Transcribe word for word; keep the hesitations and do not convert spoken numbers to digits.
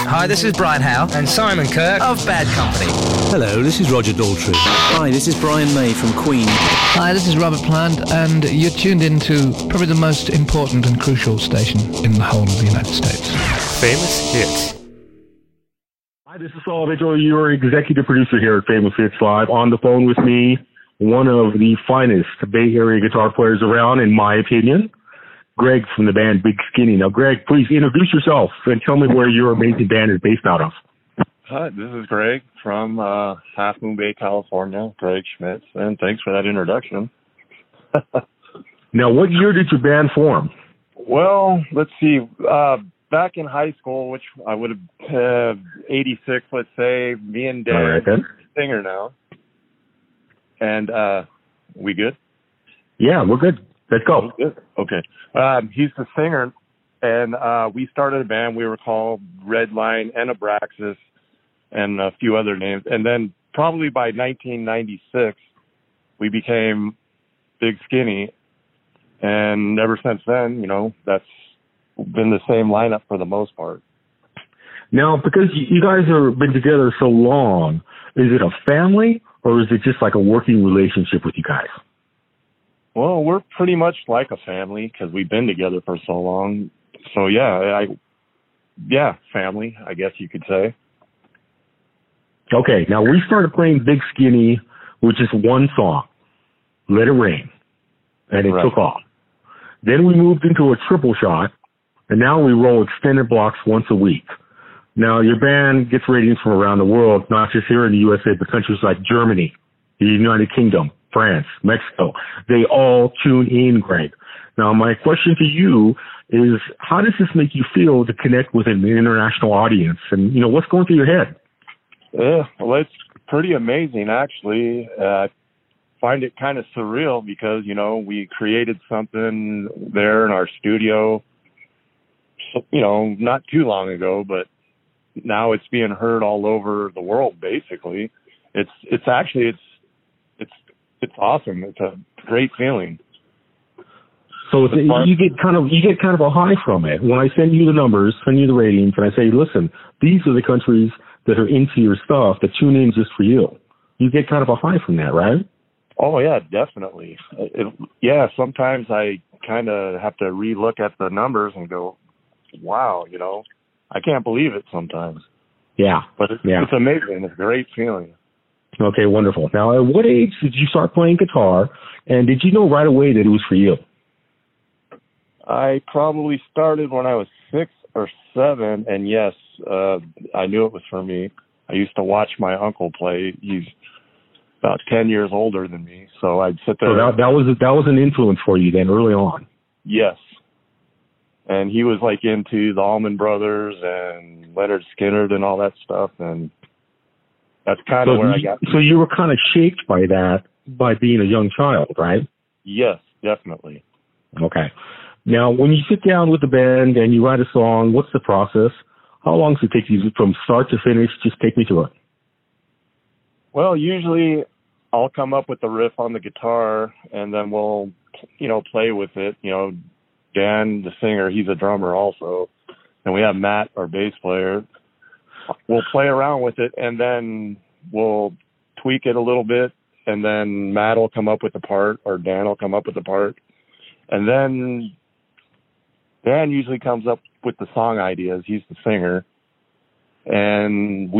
Hi, this is Brian Howe and Simon Kirk of Bad Company. Hello, this is Roger Daltrey. Hi, this is Brian May from Queen. Hi, this is Robert Plant, and you're tuned into probably the most important and crucial station in the whole of the United States. Famous Hits. Hi, this is Saul Vigil, your executive producer here at Famous Hits Live. On the phone with me, one of the finest Bay Area guitar players around, in my opinion, Greg from the band Big Skinny. Now, Greg, please introduce yourself and tell me where your amazing band is based out of. Hi, this is Greg from uh, Half Moon Bay, California, Greg Schmitz, and thanks for that introduction. Now, what year did your band form? Well, let's see. Uh, back in high school, which I would have uh, eighty-six, let's say, me and Dan, All right, then. singer now. And uh, we good? Yeah, we're good. Let's go. Good. Okay. Um, he's the singer, and uh, we started a band. We were called Redline and Abraxas and a few other names. And then probably by nineteen ninety-six, we became Big Skinny. And ever since then, you know, that's been the same lineup for the most part. Now, because you guys have been together so long, is it a family or is it just like a working relationship with you guys? Well, we're pretty much like a family because we've been together for so long. So, yeah, I, yeah, family, I guess you could say. Okay, now we started playing Big Skinny with just one song, Let It Rain, and it Right. took off. Then we moved into a triple shot, and now we roll extended blocks once a week. Now, your band gets ratings from around the world, not just here in the U S A, but countries like Germany, the United Kingdom, France, Mexico. They all tune in, Greg. Now, my question to you is, how does this make you feel to connect with an international audience? And, you know, what's going through your head? Yeah, well, it's pretty amazing, actually. Uh, I find it kind of surreal because, you know, we created something there in our studio, you know, not too long ago, but now it's being heard all over the world, basically. It's, it's actually, it's, it's, it's awesome. It's a great feeling. So it's, you get kind of you get kind of a high from it. When I send you the numbers, send you the ratings, and I say, listen, these are the countries that are into your stuff that tune in just for you. You get kind of a high from that, right? Oh, yeah, definitely. It, yeah, sometimes I kind of have to relook at the numbers and go, wow, you know, I can't believe it sometimes. Yeah. But it's, yeah. it's amazing. It's a great feeling. Okay, wonderful. Now, at what age did you start playing guitar, and did you know right away that it was for you? I probably started when I was six or seven, and yes, uh, I knew it was for me. I used to watch my uncle play. He's about ten years older than me, so I'd sit there. So that, that was that was an influence for you then, early on. Yes, and he was like into the Allman Brothers and Leonard Skinner and all that stuff, and that's kind of so where you, I got. So you were kind of shaped by that by being a young child, right? Yes, definitely. Okay. Now, when you sit down with the band and you write a song, what's the process? How long does it take you from start to finish? Just take me through it. Well, usually I'll come up with the riff on the guitar, and then we'll, you know, play with it. You know, Dan, the singer, he's a drummer also, and we have Matt, our bass player. We'll play around with it, and then we'll tweak it a little bit, and then Matt will come up with the part, or Dan will come up with the part, and then Dan usually comes up with the song ideas. He's the singer, and we